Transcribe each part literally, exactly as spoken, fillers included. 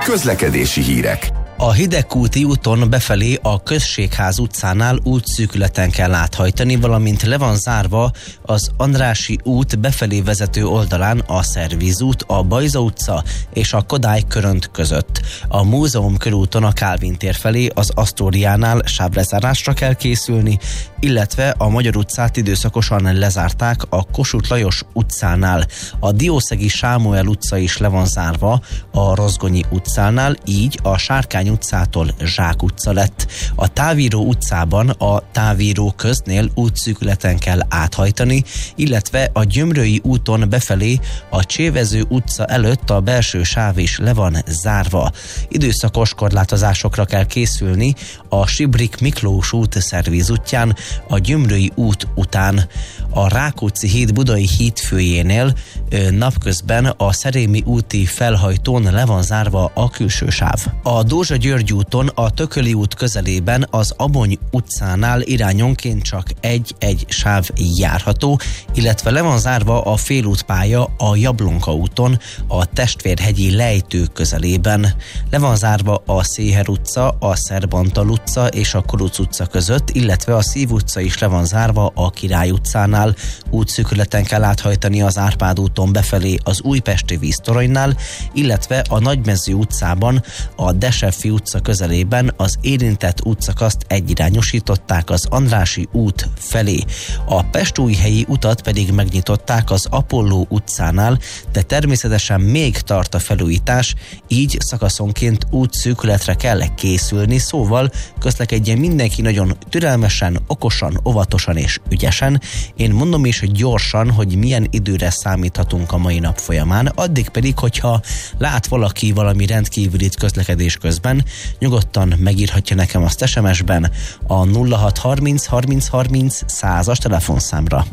Közlekedési hírek. A Hidegkúti úton befelé a Községház utcánál útszűkületen kell áthajtani, valamint le van zárva az Andrássy út befelé vezető oldalán a Szerviz út, a Bajza utca és a Kodály Körönt között. A Múzeum körúton a Kálvin tér felé az Asztóriánál sávlezárásra kell készülni, illetve a Magyar utcát időszakosan lezárták a Kossuth Lajos utcánál. A Diószegi Sámuel utca is le van zárva a Rozgonyi utcánál, így a Sárkány utcától Zsák utca lett. A Távíró utcában a Távíró köznél útszűkületen kell áthajtani, illetve a Gyömrői úton befelé a Csévező utca előtt a belső sáv is le van zárva. Időszakos korlátozásokra kell készülni a Sibrik Miklós út Szerviz útján, a Gyömrői út után. A Rákóczi híd Budai hídfőjénél napközben a Szerémi úti felhajtón le van zárva a külső sáv. A Dózsa-György úton a Tököli út közelében az Abony utcánál irányonként csak egy-egy sáv járható, illetve le van zárva a félútpálya a Jablonka úton a Testvérhegyi lejtő közelében. Le van zárva a Széher utca, a Szerbantal utca és a Kuruc utca között, illetve a Szív utca is le van zárva a Király utcánál. Útszűkületen kell áthajtani az Árpád úton befelé az Újpesti víztoronynál, illetve a Nagymező utcában a Deseffi utca közelében az érintett útszakaszt egyirányosították az Andrássy út felé. A Pestújhelyi utat pedig megnyitották az Apolló utcánál, de természetesen még tart a felújítás, így szakaszonként útszűkületre kell készülni, szóval közlekedjen mindenki nagyon türelmesen, okosan, óvatosan és ügyesen. Én mondom is gyorsan, hogy milyen időre számíthatunk a mai nap folyamán, addig pedig, hogyha lát valaki valami rendkívülit közlekedés közben, nyugodtan megírhatja nekem azt es em es-ben a nulla hat harminc harminc harminc százas telefonszámra.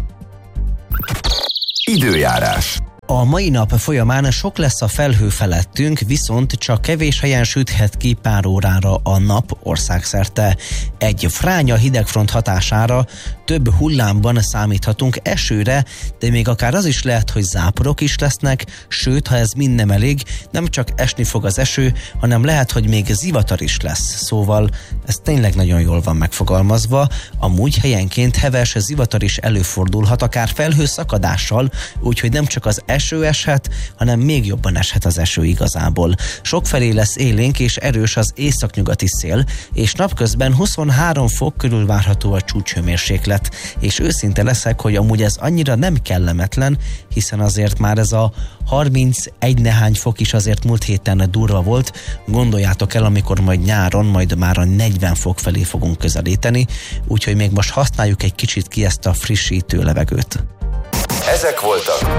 Időjárás. A mai nap folyamán sok lesz a felhő felettünk, viszont csak kevés helyen süthet ki pár órára a nap országszerte. Egy fránya hidegfront hatására több hullámban számíthatunk esőre, de még akár az is lehet, hogy záporok is lesznek, sőt, ha ez mind nem elég, nem csak esni fog az eső, hanem lehet, hogy még zivatar is lesz. Szóval ez tényleg nagyon jól van megfogalmazva, amúgy helyenként heves zivatar is előfordulhat, akár felhőszakadással, úgyhogy nem csak az eső eshet, hanem még jobban eshet az eső igazából. Sokfelé lesz élénk és erős az északnyugati szél, és napközben huszonhárom fok körül várható a csúcshőmérséklet. És őszinte leszek, hogy amúgy ez annyira nem kellemetlen, hiszen azért már ez a harmincegy nehány fok is azért múlt héten durva volt. Gondoljátok el, amikor majd nyáron, majd már a negyven fok felé fogunk közelíteni, úgyhogy még most használjuk egy kicsit ki ezt a frissítő levegőt. Ezek voltak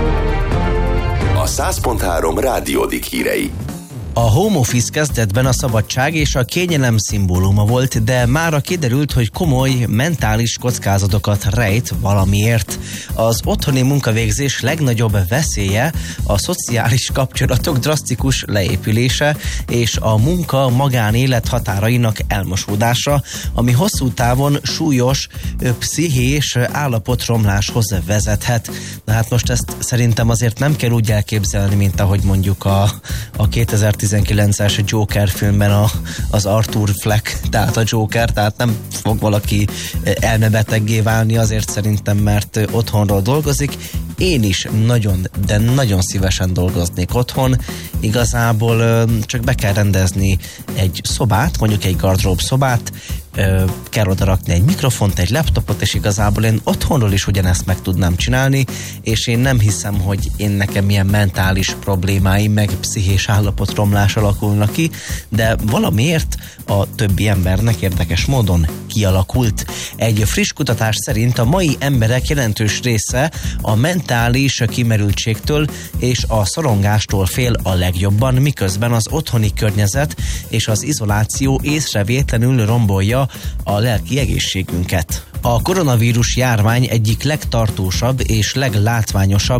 a száz pont három Rádiódik hírei. A home office kezdetben a szabadság és a kényelem szimbóluma volt, de mára kiderült, hogy komoly mentális kockázatokat rejt valamiért. Az otthoni munkavégzés legnagyobb veszélye a szociális kapcsolatok drasztikus leépülése és a munka-magánélet határainak elmosódása, ami hosszú távon súlyos pszichés állapotromláshoz vezethet. Na hát most ezt szerintem azért nem kell úgy elképzelni, mint ahogy mondjuk a, a kétezer-tizenkilences Joker filmben a, az Arthur Fleck, tehát a Joker, tehát nem fog valaki elmebeteggé válni azért szerintem, mert otthonról dolgozik. Én is nagyon, de nagyon szívesen dolgoznék otthon. Igazából csak be kell rendezni egy szobát, mondjuk egy gardrób szobát, kell oda rakni egy mikrofont, egy laptopot, és igazából én otthonról is ugyanezt meg tudnám csinálni, és én nem hiszem, hogy én nekem ilyen mentális problémáim, meg pszichés állapotromlás alakulnak ki, de valamiért a többi embernek érdekes módon kialakult. Egy friss kutatás szerint a mai emberek jelentős része a mentális kimerültségtől és a szorongástól fél a legjobban, miközben az otthoni környezet és az izoláció észrevétlenül rombolja a lelki egészségünket. A koronavírus járvány egyik legtartósabb és leglátványosabb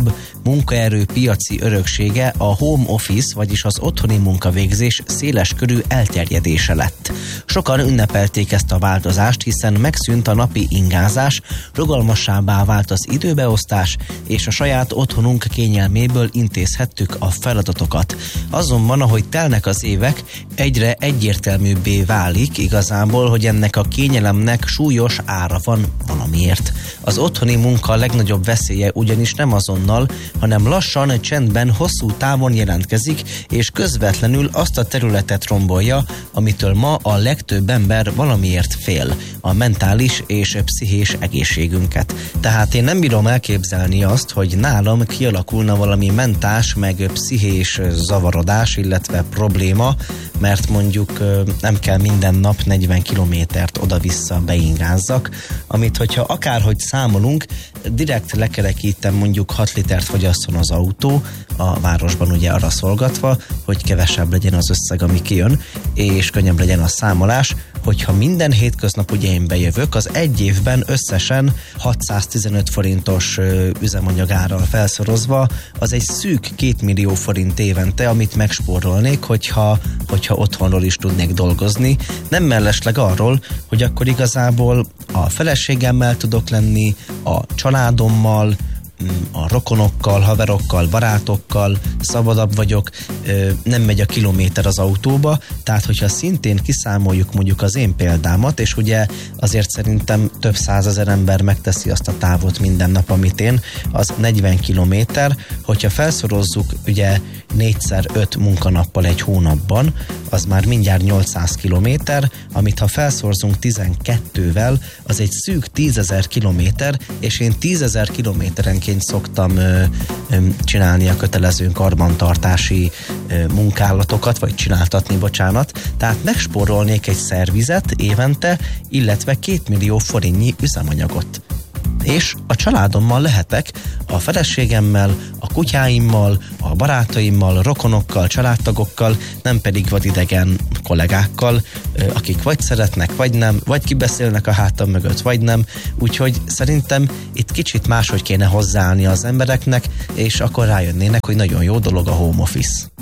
munkaerő piaci öröksége a home office, vagyis az otthoni munkavégzés széleskörű elterjedése lett. Sokan ünnepelték ezt a változást, hiszen megszűnt a napi ingázás, rugalmasabbá vált az időbeosztás, és a saját otthonunk kényelméből intézhettük a feladatokat. Azonban, ahogy telnek az évek, egyre egyértelműbbé válik igazából, hogy ennek a kényelemnek súlyos ára van valamiért. Az otthoni munka a legnagyobb veszélye ugyanis nem azonnal, hanem lassan, csendben, hosszú távon jelentkezik, és közvetlenül azt a területet rombolja, amitől ma a legtöbb ember valamiért fél, a mentális és pszichés egészségünket. Tehát én nem bírom elképzelni azt, hogy nálam kialakulna valami mentás, meg pszichés zavarodás, illetve probléma, mert mondjuk nem kell minden nap negyven kilométert oda-vissza beingázzak, amit hogyha akárhogy számolunk, direkt lekerekítem, mondjuk hat litert fogyasszon az autó, a városban ugye arra szolgatva, hogy kevesebb legyen az összeg, ami kijön, és könnyebb legyen a számolás, hogyha minden hétköznap ugye én bejövök, az egy évben összesen hatszáztizenöt forintos üzemanyagárral felszorozva, az egy szűk két millió forint évente, amit megspórolnék, hogyha, hogyha otthonról is tudnék dolgozni. Nem mellesleg arról, hogy akkor igazából a feleségemmel tudok lenni, a családommal, a rokonokkal, haverokkal, barátokkal, szabadabb vagyok, nem megy a kilométer az autóba, tehát hogyha szintén kiszámoljuk mondjuk az én példámat, és ugye azért szerintem több százezer ember megteszi azt a távot minden nap, amit én, az negyven kilométer, hogyha felszorozzuk ugye négyszer öt munkanappal egy hónapban, az már mindjárt nyolcszáz kilométer, amit ha felszorzunk tizenkettővel, az egy szűk tízezer kilométer, és én tízezer kilométerenként szoktam ö, ö, csinálni a kötelező karbantartási ö, munkálatokat, vagy csináltatni, bocsánat, tehát megspórolnék egy szervizet évente, illetve két millió forintnyi üzemanyagot. És a családommal lehetek, a feleségemmel, a kutyáimmal, a barátaimmal, rokonokkal, családtagokkal, nem pedig vadidegen kollégákkal, akik vagy szeretnek, vagy nem, vagy kibeszélnek a hátam mögött, vagy nem. Úgyhogy szerintem itt kicsit máshogy kéne hozzáállni az embereknek, és akkor rájönnének, hogy nagyon jó dolog a home office.